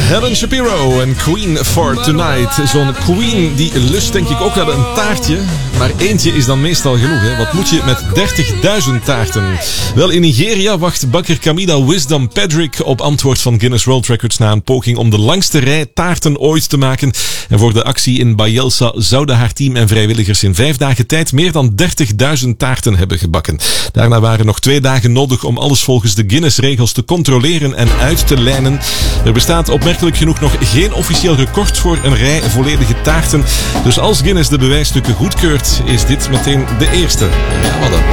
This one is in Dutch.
Helen Shapiro en Queen for Tonight. Zo'n queen die lust denk ik ook wel een taartje. Maar eentje is dan meestal genoeg. Hè? Wat moet je met 30.000 taarten? Wel, in Nigeria wacht bakker Kamida Wisdom Pedrick op antwoord van Guinness World Records na een poging om de langste rij taarten ooit te maken. En voor de actie in Bayelsa zouden haar team en vrijwilligers in 5 dagen tijd meer dan 30.000 taarten hebben gebakken. Daarna waren nog 2 dagen nodig om alles volgens de Guinness-regels te controleren en uit te lijnen. Er bestaat opmerkelijk genoeg nog geen officieel record voor een rij volledige taarten. Dus als Guinness de bewijsstukken goedkeurt, is dit meteen de eerste. Ja, wat dan?